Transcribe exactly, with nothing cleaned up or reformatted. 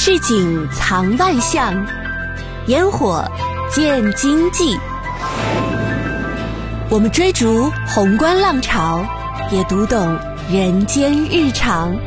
市井藏万象，烟火见经济。我们追逐宏观浪潮，也读懂人间日常。